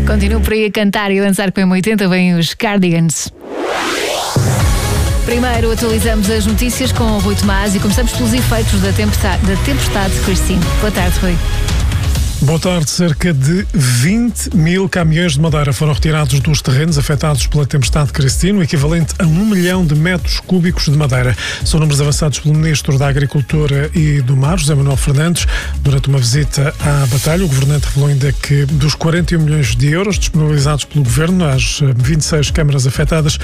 Continuo por aí a cantar e a dançar com a M80, vêm os Cardigans. Primeiro atualizamos as notícias com o Rui Tomás e começamos pelos efeitos da tempestade Christine. Boa tarde, Rui. Boa tarde. Cerca de 20 mil caminhões de madeira foram retirados dos terrenos afetados pela tempestade Christine, o equivalente a 1 milhão de metros cúbicos de madeira. São números avançados pelo Ministro da Agricultura e do Mar, José Manuel Fernandes, durante uma visita à Batalha. O governante revelou ainda que dos 41 milhões de euros disponibilizados pelo Governo às 26 câmaras afetadas,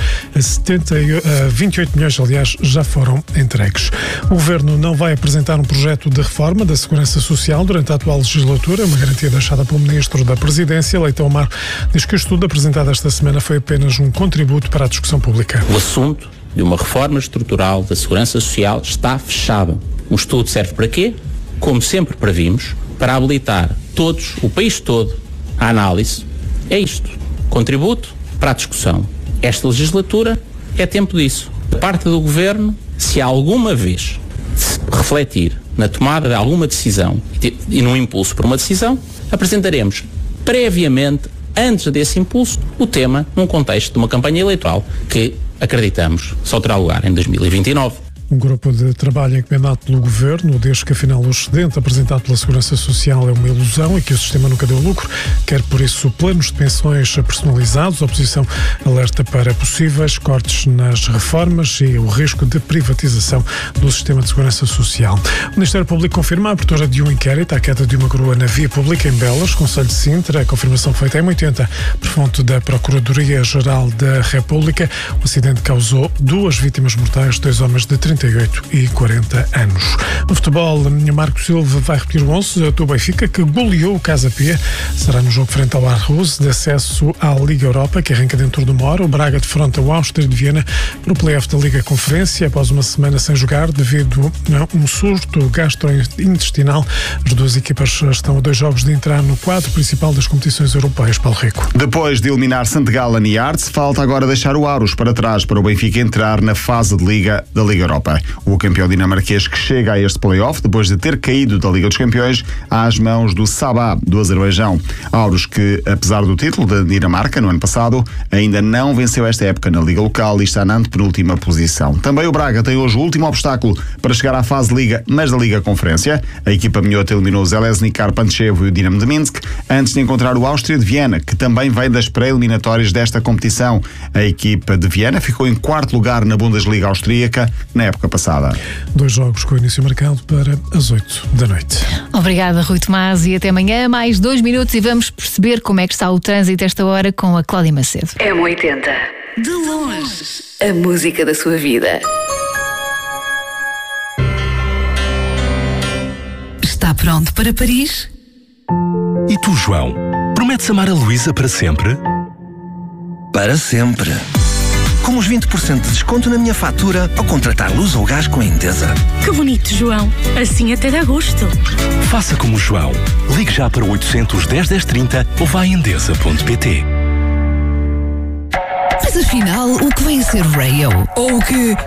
28 milhões, aliás, já foram entregues. O Governo não vai apresentar um projeto de reforma da Segurança Social durante a atual legislatura, uma garantia deixada pelo Ministro da Presidência. Leitão Amaro diz que o estudo apresentado esta semana foi apenas um contributo para a discussão pública. O assunto de uma reforma estrutural da Segurança Social está fechado. O estudo serve para quê? Como sempre previmos, para habilitar todos, o país todo, à análise. É isto. Contributo para a discussão. Esta legislatura é tempo disso. Da parte do Governo, se alguma vez se refletir na tomada de alguma decisão e no impulso por uma decisão, apresentaremos previamente, antes desse impulso, o tema num contexto de uma campanha eleitoral que, acreditamos, só terá lugar em 2029. Um grupo de trabalho encomendado pelo Governo diz que afinal o excedente apresentado pela Segurança Social é uma ilusão e que o sistema nunca deu lucro, quer por isso planos de pensões personalizados. A oposição alerta para possíveis cortes nas reformas e o risco de privatização do sistema de Segurança Social. O Ministério Público confirma a abertura de um inquérito à queda de uma grua na via pública em Belas, concelho de Sintra. A confirmação feita em M80 por fonte da Procuradoria-Geral da República. O acidente causou 2 vítimas mortais, 2 homens de 38 e 40 anos. No futebol, Marco Silva vai repetir o 11 do Benfica, que goleou o Casa Pia. Será no jogo frente ao Aarhus, de acesso à Liga Europa, que arranca dentro de uma hora. O Braga defronta o Áustria de Viena no play-off da Liga Conferência, após uma semana sem jogar devido a um surto gastrointestinal. As duas equipas estão a 2 jogos de entrar no quadro principal das competições europeias. Paulo Rico. Depois de eliminar Sant Gallen e Arts, falta agora deixar o Aarhus para trás para o Benfica entrar na fase de Liga da Liga Europa. O campeão dinamarquês que chega a este play-off depois de ter caído da Liga dos Campeões às mãos do Sabah, do Azerbaijão. Aarhus que, apesar do título da Dinamarca no ano passado, ainda não venceu esta época na Liga Local e está na antepenúltima posição. Também o Braga tem hoje o último obstáculo para chegar à fase de Liga, mas da Liga Conferência. A equipa minhota eliminou o Železnikar Pančevo e o Dinamo de Minsk antes de encontrar o Áustria de Viena, que também vem das pré-eliminatórias desta competição. A equipa de Viena ficou em 4º lugar na Bundesliga austríaca na época passada. 2 jogos com o início marcado para as 8 da noite. Obrigada, Rui Tomás, e até amanhã. Mais 2 minutos e vamos perceber como é que está o trânsito esta hora com a Cláudia Macedo. M80. De longe, a música da sua vida. Está pronto para Paris? E tu, João? Prometes amar a Luísa para sempre? Para sempre. Com os 20% de desconto na minha fatura ao contratar luz ou gás com a Endesa. Que bonito, João. Assim até dá gosto. Faça como o João. Ligue já para o 810 1030 ou vá a endesa.pt. Mas afinal, o que vem a ser Rayo? Ou o que